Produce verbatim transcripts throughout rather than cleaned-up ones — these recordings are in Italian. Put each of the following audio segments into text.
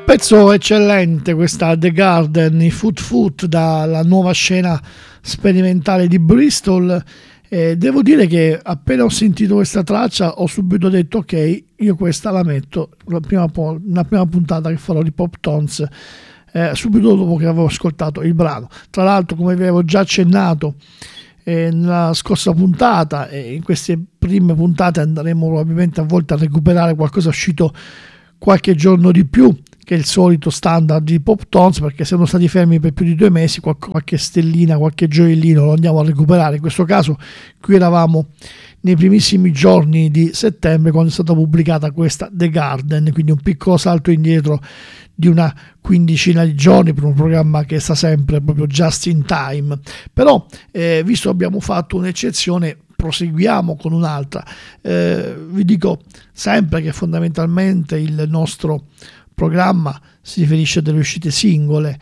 pezzo eccellente, questa The Garden, i Foot Foot, dalla nuova scena sperimentale di Bristol. Eh, devo dire che appena ho sentito questa traccia ho subito detto ok, io questa la metto la prima, la prima puntata che farò di Pop Tones, eh, subito dopo che avevo ascoltato il brano. Tra l'altro, come vi avevo già accennato eh, nella scorsa puntata, e eh, in queste prime puntate andremo probabilmente a volte a recuperare qualcosa uscito qualche giorno di più che il solito standard di Pop Tones, perché siamo stati fermi per più di due mesi, qualche, qualche stellina, qualche gioiellino lo andiamo a recuperare. In questo caso qui eravamo nei primissimi giorni di settembre, quando è stata pubblicata questa The Garden, quindi un piccolo salto indietro di una quindicina di giorni per un programma che sta sempre proprio just in time. Però eh, visto che abbiamo fatto un'eccezione, proseguiamo con un'altra. Eh, vi dico sempre che fondamentalmente il nostro programma si riferisce a delle uscite singole,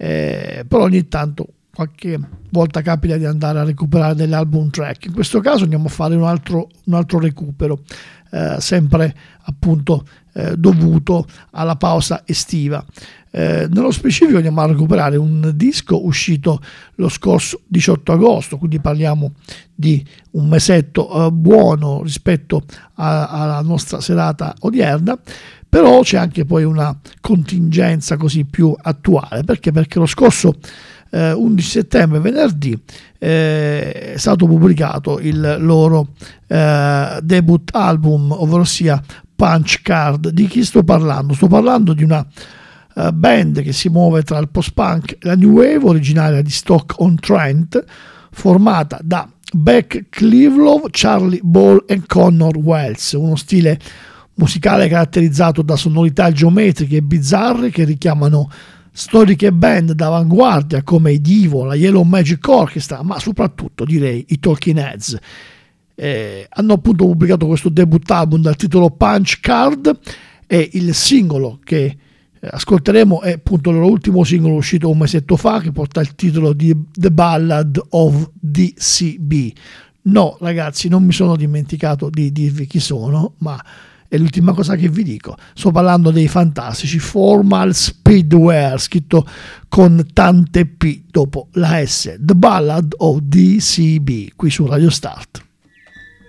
eh, però ogni tanto qualche volta capita di andare a recuperare delle album track. In questo caso andiamo a fare un altro, un altro recupero, eh, sempre appunto eh, dovuto alla pausa estiva. Eh, nello specifico andiamo a recuperare un disco uscito lo scorso diciotto agosto, quindi parliamo di un mesetto eh, buono rispetto a, alla nostra serata odierna. Però c'è anche poi una contingenza così più attuale, perché perché lo scorso eh, undici settembre, venerdì, eh, è stato pubblicato il loro eh, debut album, ovvero sia Punch Card. Di chi sto parlando? Sto parlando di una uh, band che si muove tra il post-punk e la new wave, originaria di Stoke-on-Trent, formata da Beck Cleveland, Charlie Ball e Connor Wells, uno stile musicale caratterizzato da sonorità geometriche e bizzarre che richiamano storiche band d'avanguardia come i Divo, la Yellow Magic Orchestra, ma soprattutto direi i Talking Heads. Eh, hanno appunto pubblicato questo debut album dal titolo Punch Card, e il singolo che ascolteremo è appunto il loro ultimo singolo uscito un mesetto fa, che porta il titolo di The Ballad of D C B. No ragazzi, non mi sono dimenticato di dirvi chi sono, ma è l'ultima cosa che vi dico. Sto parlando dei fantastici Formal Speedwear, scritto con tante P dopo la S. The Ballad of D C B, qui su Radio Start.